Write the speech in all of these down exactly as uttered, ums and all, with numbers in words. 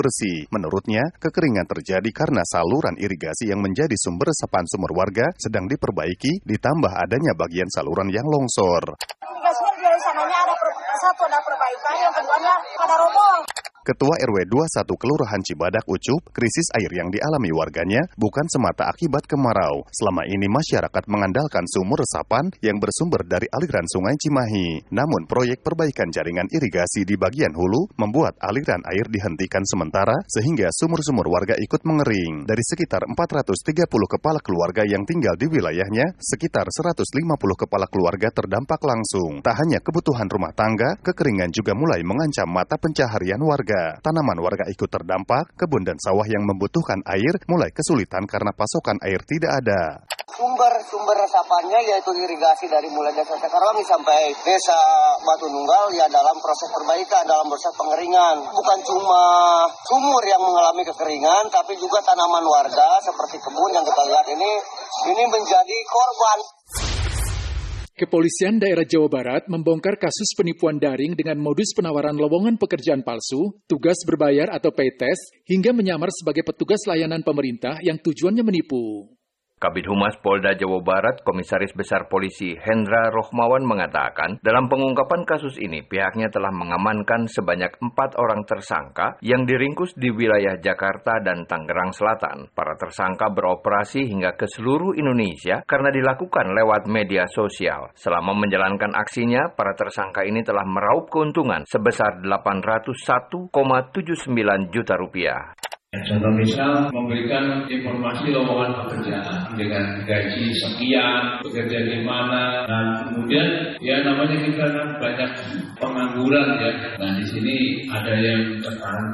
bersih. Menurutnya, kekeringan terjadi karena saluran irigasi yang menjadi sumber resapan sumur warga sedang diperbaiki, ditambah adanya bagian saluran yang longsor. Irigasinya dari sananya ada per, satu ada perbaikan, yang keduanya ada roboh. Ketua R W dua puluh satu Kelurahan Cibadak Ucup, krisis air yang dialami warganya bukan semata akibat kemarau. Selama ini masyarakat mengandalkan sumur resapan yang bersumber dari aliran Sungai Cimahi. Namun proyek perbaikan jaringan irigasi di bagian hulu membuat aliran air dihentikan sementara sehingga sumur-sumur warga ikut mengering. Dari sekitar empat ratus tiga puluh kepala keluarga yang tinggal di wilayahnya, sekitar seratus lima puluh kepala keluarga terdampak langsung. Tak hanya kebutuhan rumah tangga, kekeringan juga mulai mengancam mata pencaharian warga. Tanaman warga ikut terdampak, kebun dan sawah yang membutuhkan air mulai kesulitan karena pasokan air tidak ada. Sumber-sumber resapannya yaitu irigasi dari mulai desa Sekarwangi sampai desa Batu Nunggal ya dalam proses perbaikan, dalam proses pengeringan. Bukan cuma sumur yang mengalami kekeringan, tapi juga tanaman warga seperti kebun yang kita lihat ini, ini menjadi korban. Kepolisian daerah Jawa Barat membongkar kasus penipuan daring dengan modus penawaran lowongan pekerjaan palsu, tugas berbayar atau pay-test, hingga menyamar sebagai petugas layanan pemerintah yang tujuannya menipu. Kabid Humas Polda Jawa Barat, Komisaris Besar Polisi Hendra Rohmawan mengatakan, dalam pengungkapan kasus ini pihaknya telah mengamankan sebanyak empat orang tersangka yang diringkus di wilayah Jakarta dan Tangerang Selatan. Para tersangka beroperasi hingga ke seluruh Indonesia karena dilakukan lewat media sosial. Selama menjalankan aksinya, para tersangka ini telah meraup keuntungan sebesar delapan ratus satu koma tujuh sembilan juta rupiah. Contoh misal memberikan informasi lowongan pekerjaan dengan gaji sekian, bekerja di mana, dan kemudian ya namanya kita kan banyak pengangguran ya. Nah di sini ada yang tertarik.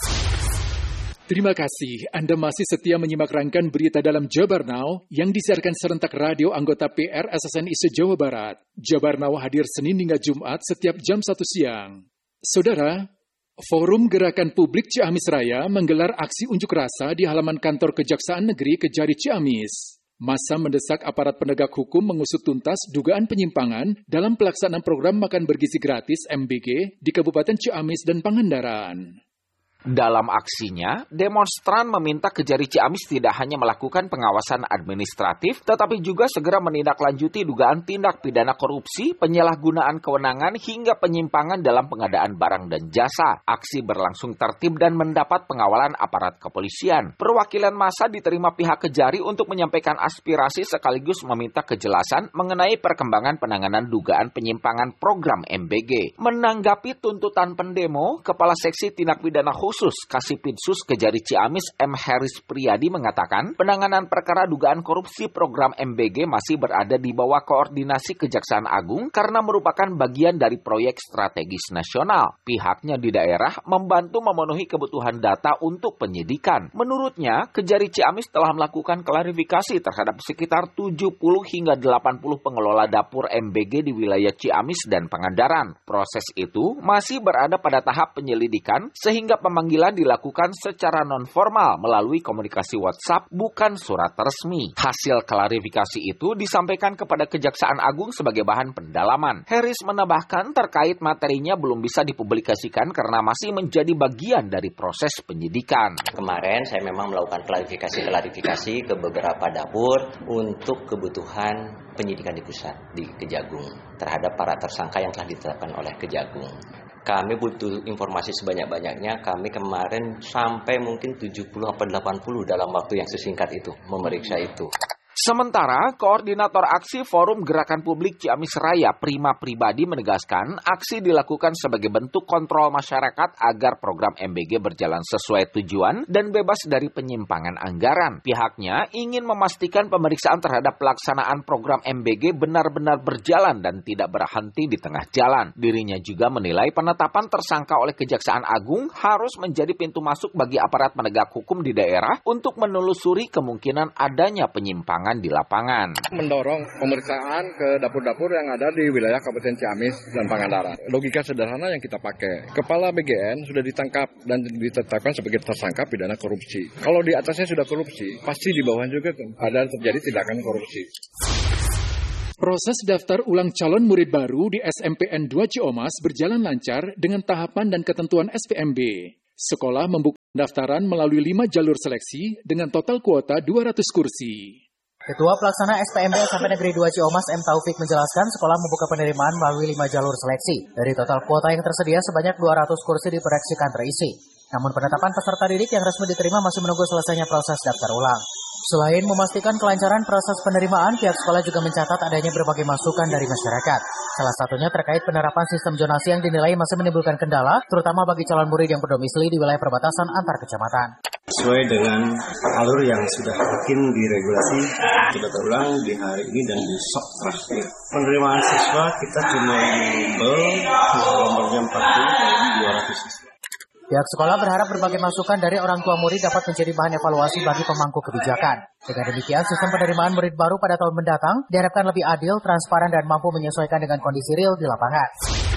Terima kasih Anda masih setia menyimak rangkaian berita dalam Jabar Now yang disiarkan serentak radio anggota P R S S N I se-Jawa Barat. Jabar Now hadir Senin hingga Jumat setiap jam satu siang. Saudara, Forum Gerakan Publik Ciamis Raya menggelar aksi unjuk rasa di halaman kantor Kejaksaan Negeri Kejari Ciamis. Massa mendesak aparat penegak hukum mengusut tuntas dugaan penyimpangan dalam pelaksanaan program makan bergizi gratis M B G di Kabupaten Ciamis dan Pangandaran. Dalam aksinya, demonstran meminta Kejari Ciamis tidak hanya melakukan pengawasan administratif, tetapi juga segera menindaklanjuti dugaan tindak pidana korupsi, penyalahgunaan kewenangan, hingga penyimpangan dalam pengadaan barang dan jasa. Aksi berlangsung tertib dan mendapat pengawalan aparat kepolisian. Perwakilan massa diterima pihak Kejari untuk menyampaikan aspirasi sekaligus meminta kejelasan mengenai perkembangan penanganan dugaan penyimpangan program M B G. Menanggapi tuntutan pendemo, Kepala Seksi Tindak Pidana Khusus Kasipidsus Kejari Ciamis M. Haris Priyadi mengatakan penanganan perkara dugaan korupsi program M B G masih berada di bawah koordinasi Kejaksaan Agung karena merupakan bagian dari proyek strategis nasional. Pihaknya di daerah membantu memenuhi kebutuhan data untuk penyidikan. Menurutnya, Kejari Ciamis telah melakukan klarifikasi terhadap sekitar tujuh puluh hingga delapan puluh pengelola dapur M B G di wilayah Ciamis dan Pangandaran. Proses itu masih berada pada tahap penyelidikan sehingga pemanggilan dilakukan secara non-formal melalui komunikasi WhatsApp, bukan surat resmi. Hasil klarifikasi itu disampaikan kepada Kejaksaan Agung sebagai bahan pendalaman. Harris menambahkan terkait materinya belum bisa dipublikasikan karena masih menjadi bagian dari proses penyidikan. Kemarin saya memang melakukan klarifikasi-klarifikasi ke beberapa dapur untuk kebutuhan penyidikan di pusat, di Kejagung, terhadap para tersangka yang telah ditetapkan oleh Kejagung. Kami butuh informasi sebanyak-banyaknya. Kami kemarin sampai mungkin tujuh puluh atau delapan puluh dalam waktu yang sesingkat itu memeriksa itu. Sementara, Koordinator Aksi Forum Gerakan Publik Ciamis Raya Prima Pribadi menegaskan aksi dilakukan sebagai bentuk kontrol masyarakat agar program M B G berjalan sesuai tujuan dan bebas dari penyimpangan anggaran. Pihaknya ingin memastikan pemeriksaan terhadap pelaksanaan program M B G benar-benar berjalan dan tidak berhenti di tengah jalan. Dirinya juga menilai penetapan tersangka oleh Kejaksaan Agung harus menjadi pintu masuk bagi aparat penegak hukum di daerah untuk menelusuri kemungkinan adanya penyimpangan di lapangan. Mendorong pemeriksaan ke dapur-dapur yang ada di wilayah Kabupaten Ciamis dan Pangandaran. Logika sederhana yang kita pakai. Kepala B G N sudah ditangkap dan ditetapkan sebagai tersangka pidana korupsi. Kalau di atasnya sudah korupsi, pasti di bawahnya juga ada terjadi tindakan korupsi. Proses daftar ulang calon murid baru di S M P N dua Ciomas berjalan lancar dengan tahapan dan ketentuan S P M B. Sekolah membuka pendaftaran melalui lima jalur seleksi dengan total kuota dua ratus kursi. Ketua Pelaksana S P M B S M P Negeri dua Ciamas M. Taufik menjelaskan sekolah membuka penerimaan melalui lima jalur seleksi. Dari total kuota yang tersedia sebanyak dua ratus kursi diproyeksikan terisi. Namun penetapan peserta didik yang resmi diterima masih menunggu selesainya proses daftar ulang. Selain memastikan kelancaran proses penerimaan, pihak sekolah juga mencatat adanya berbagai masukan dari masyarakat. Salah satunya terkait penerapan sistem zonasi yang dinilai masih menimbulkan kendala, terutama bagi calon murid yang berdomisili di wilayah perbatasan antar kecamatan. Sesuai dengan alur yang sudah mungkin diregulasi, sudah terulang di hari ini dan besok terakhir. Penerimaan siswa kita cuma bimbel, nomornya empat puluh, dua ratus siswa. Pihak sekolah berharap berbagai masukan dari orang tua murid dapat menjadi bahan evaluasi bagi pemangku kebijakan. Dengan demikian, sistem penerimaan murid baru pada tahun mendatang diharapkan lebih adil, transparan, dan mampu menyesuaikan dengan kondisi real di lapangan.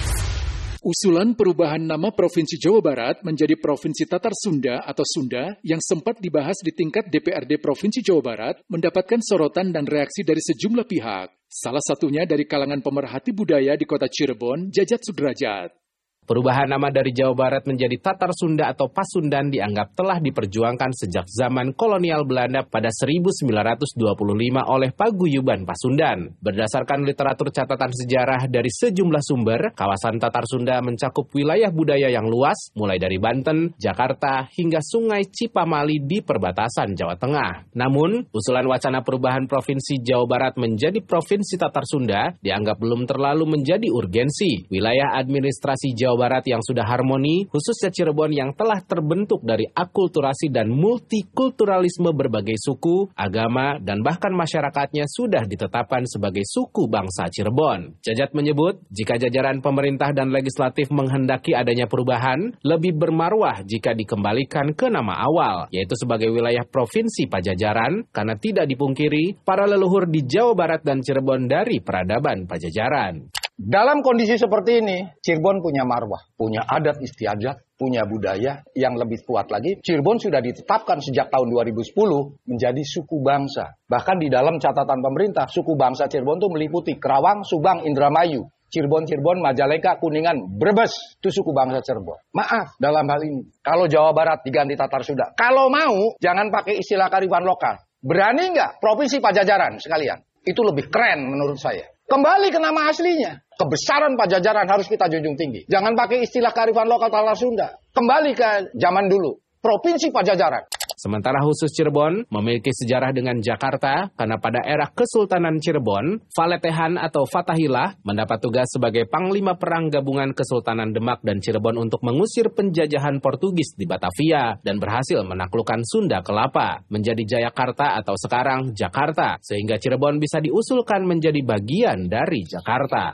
Usulan perubahan nama Provinsi Jawa Barat menjadi Provinsi Tatar Sunda atau Sunda yang sempat dibahas di tingkat D P R D Provinsi Jawa Barat mendapatkan sorotan dan reaksi dari sejumlah pihak. Salah satunya dari kalangan pemerhati budaya di kota Cirebon, Jajat Sudrajat. Perubahan nama dari Jawa Barat menjadi Tatar Sunda atau Pasundan dianggap telah diperjuangkan sejak zaman kolonial Belanda pada seribu sembilan ratus dua puluh lima oleh Paguyuban Pasundan. Berdasarkan literatur catatan sejarah dari sejumlah sumber, kawasan Tatar Sunda mencakup wilayah budaya yang luas, mulai dari Banten, Jakarta, hingga Sungai Cipamali di perbatasan Jawa Tengah. Namun, usulan wacana perubahan Provinsi Jawa Barat menjadi Provinsi Tatar Sunda dianggap belum terlalu menjadi urgensi. Wilayah administrasi Jawa Barat yang sudah harmoni, khususnya Cirebon yang telah terbentuk dari akulturasi dan multikulturalisme berbagai suku, agama, dan bahkan masyarakatnya sudah ditetapkan sebagai suku bangsa Cirebon. Jajat menyebut, jika jajaran pemerintah dan legislatif menghendaki adanya perubahan, lebih bermarwah jika dikembalikan ke nama awal, yaitu sebagai wilayah Provinsi Pajajaran, karena tidak dipungkiri, para leluhur di Jawa Barat dan Cirebon dari peradaban Pajajaran. Dalam kondisi seperti ini, Cirebon punya marwah, punya adat istiadat, punya budaya yang lebih kuat lagi. Cirebon sudah ditetapkan sejak tahun dua ribu sepuluh menjadi suku bangsa. Bahkan di dalam catatan pemerintah, suku bangsa Cirebon itu meliputi Kerawang, Subang, Indramayu, Cirebon, Cirebon, Majalengka, Kuningan, Brebes. Itu suku bangsa Cirebon. Maaf dalam hal ini, kalau Jawa Barat diganti Tatar Sunda. Kalau mau, jangan pakai istilah kearifan lokal. Berani nggak Provinsi Pajajaran sekalian? Itu lebih keren menurut saya. Kembali ke nama aslinya. Kebesaran Pajajaran harus kita junjung tinggi. Jangan pakai istilah kearifan lokal Tatar Sunda. Kembali ke zaman dulu. Provinsi Pajajaran. Sementara khusus Cirebon memiliki sejarah dengan Jakarta karena pada era Kesultanan Cirebon, Faletehan atau Fatahillah mendapat tugas sebagai Panglima Perang Gabungan Kesultanan Demak dan Cirebon untuk mengusir penjajahan Portugis di Batavia dan berhasil menaklukkan Sunda Kelapa, menjadi Jayakarta atau sekarang Jakarta, sehingga Cirebon bisa diusulkan menjadi bagian dari Jakarta.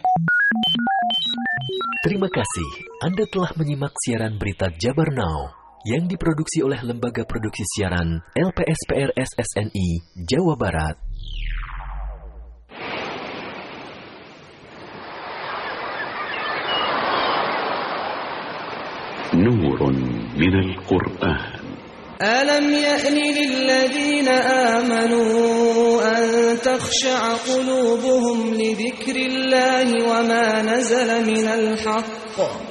Terima kasih Anda telah menyimak siaran berita Jabar Now yang diproduksi oleh Lembaga Produksi Siaran L P S P R S S N I Jawa Barat. Nurun minal Qur'an. Alam ya'ni lilladhina amanu an takhsha'a qulubuhum li dhikrillahi wa ma nazala minal haqq.